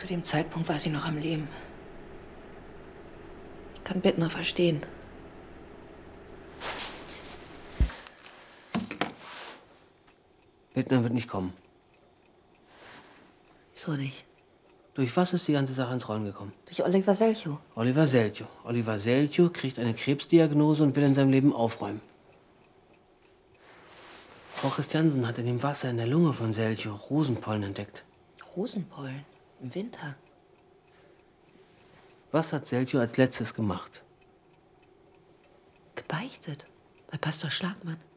Zu dem Zeitpunkt war sie noch am Leben. Ich kann Bittner verstehen. Bittner wird nicht kommen. Wieso nicht? Durch was ist die ganze Sache ins Rollen gekommen? Durch Oliver Selchow. Oliver Selchow. Oliver Selchow kriegt eine Krebsdiagnose und will in seinem Leben aufräumen. Frau Christiansen hat in dem Wasser in der Lunge von Selchow Rosenpollen entdeckt. Rosenpollen? Im Winter? Was hat Selchow als letztes gemacht? Gebeichtet. Bei Pastor Schlagmann.